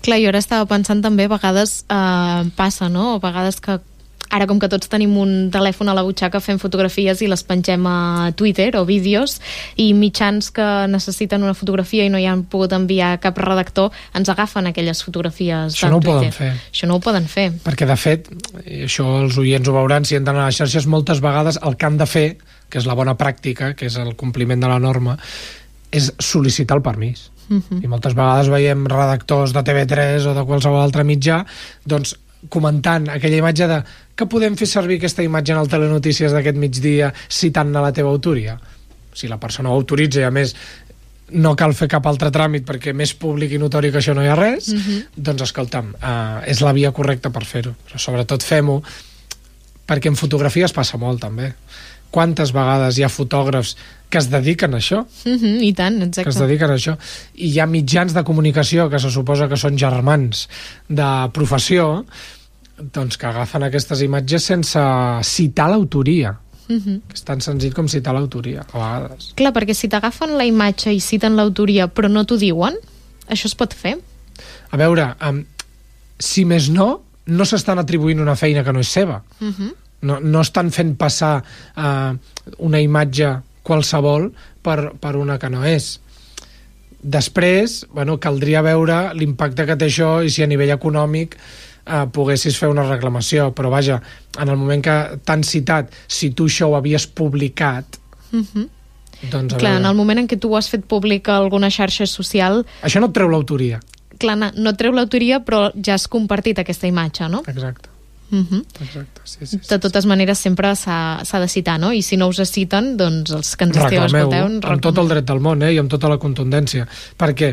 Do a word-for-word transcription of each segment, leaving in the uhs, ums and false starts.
Clar, jo ara estava pensant també, a vegades eh, passa, no? A vegades que ara, com que tots tenim un telèfon a la butxaca, fem fotografies i les pengem a Twitter o vídeos, i mitjans que necessiten una fotografia i no hi han pogut enviar cap redactor, ens agafen aquelles fotografies Això de no ho Twitter. poden fer. Això no ho poden fer. Perquè, de fet, i això els oients ho veuran si entren a les xarxes, moltes vegades el que han de fer, que és la bona pràctica, que és el compliment de la norma, és sol·licitar el permís. Uh-huh. I moltes vegades veiem redactors de T V tres o de qualsevol altre mitjà, doncs, comentant aquella imatge de que podem fer servir aquesta imatge en el Telenotícies d'aquest migdia citant-ne la teva autoria. Si la persona ho autoritza i, a més, no cal fer cap altre tràmit perquè més públic i notori que això no hi ha res, uh-huh. doncs, escolta'm, uh, és la via correcta per fer-ho. Però sobretot fem-ho perquè en fotografies passa molt, també. Quantes vegades hi ha fotògrafs que es dediquen a això? Uh-huh, I tant, exacte. Que es dediquen a això. I hi ha mitjans de comunicació que se suposa que són germans de professió, doncs que agafen aquestes imatges sense citar l'autoria. Uh-huh. Que és tan senzill com citar l'autoria, a vegades. Clar, perquè si t'agafen la imatge i citen l'autoria però no t'ho diuen, això es pot fer? A veure, um, si més no, no s'estan atribuint una feina que no és seva. Uh-huh. No, no estan fent passar uh, una imatge qualsevol per, per una que no és. Després, bueno, caldria veure l'impacte que té això i si a nivell econòmic eh, poguessis fer una reclamació. Però vaja, en el moment que t'han citat, si tu això ho havies publicat, uh-huh. doncs... Clar, en el moment en què tu ho has fet públic a alguna xarxa social... Això no et treu l'autoria. Clar, no, no et treu l'autoria, però ja has compartit aquesta imatge, no? Exacte. Uh-huh. Exacte, sí, sí, sí, de totes maneres sempre s'ha de citar, no? I si no us citen, doncs els que ens esteu escolteu... Reclameu, amb tot el dret del món, eh? I amb tota la contundència, perquè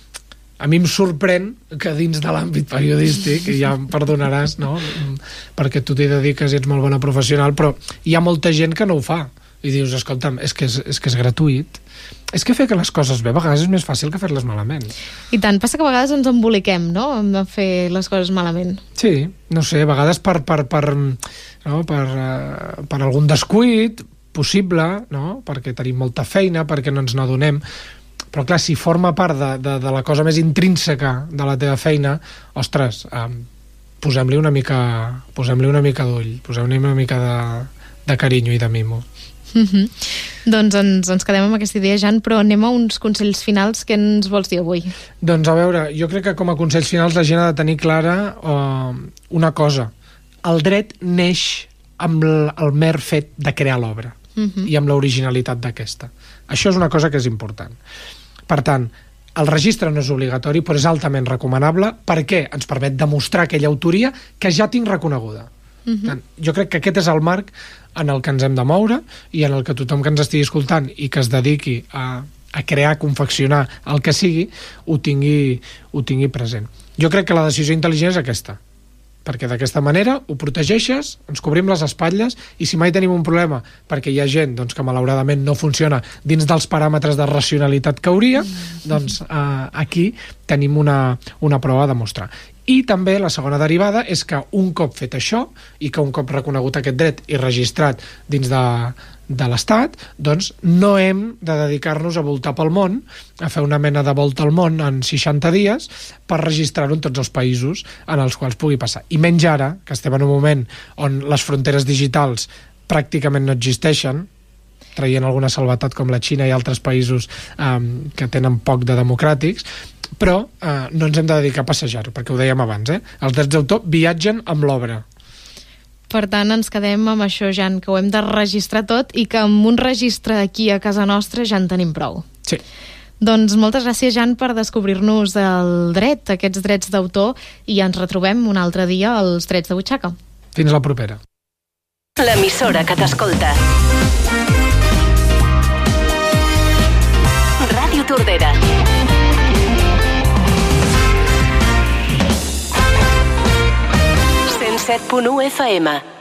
a mi em sorprèn que dins de l'àmbit periodístic, i ja em perdonaràs, no? Perquè tu t'hi dediques i ets molt bona professional, però hi ha molta gent que no ho fa, i dius, escolta'm, és que és, és, que és gratuït. És que fer que les coses bé a vegades és més fàcil que fer-les malament. I tant, passa que a vegades ens emboliquem, no?, de fer les coses malament. Sí, no sé, a vegades per, per, per, no? per, uh, per algun descuit possible, no? Perquè tenim molta feina, perquè no ens n'adonem, però clar, si forma part de, de, de la cosa més intrínseca de la teva feina, ostres, um, posem-li una mica posem-li una mica d'ull, posem-li una mica de, de carinyo i de mimo. Uh-huh. Doncs ens, ens quedem amb aquesta idea, Jan, però anem a uns consells finals. Què ens vols dir avui? Doncs a veure, jo crec que com a consells finals la gent ha de tenir clara uh, una cosa. El dret neix amb el, el mer fet de crear l'obra uh-huh. i amb l'originalitat d'aquesta. Això és una cosa que és important. Per tant, el registre no és obligatori, però és altament recomanable perquè ens permet demostrar aquella autoria que ja tinc reconeguda. Uh-huh. Tant, jo crec que aquest és el marc en el que ens hem de moure i en el que tothom que ens estigui escoltant i que es dediqui a, a crear, a confeccionar el que sigui, ho tingui, ho tingui present. Jo crec que la decisió intel·ligent és aquesta, perquè d'aquesta manera ho protegeixes, ens cobrim les espatlles, i si mai tenim un problema perquè hi ha gent doncs, que malauradament no funciona dins dels paràmetres de racionalitat que hauria, doncs eh, aquí tenim una, una prova a demostrar. I també la segona derivada és que un cop fet això i que un cop reconegut aquest dret i registrat dins de, de l'Estat, doncs no hem de dedicar-nos a voltar pel món, a fer una mena de volta al món en seixanta dies per registrar-ho en tots els països en els quals pugui passar. I menys ara, que estem en un moment on les fronteres digitals pràcticament no existeixen, traient alguna salvetat com la Xina i altres països eh, que tenen poc de democràtics, però eh, no ens hem de dedicar a passejar-ho, perquè ho dèiem abans, eh? Els drets d'autor viatgen amb l'obra. Per tant, ens quedem amb això, Jan, que ho hem de registrar tot i que amb un registre aquí a casa nostra ja en tenim prou. Sí. Doncs moltes gràcies, Jan, per descobrir-nos el dret, aquests drets d'autor, i ens retrobem un altre dia als Drets de Butxaca. Fins la propera. L'emissora que t'escolta. Ràdio Tordera. cent set punt u F M.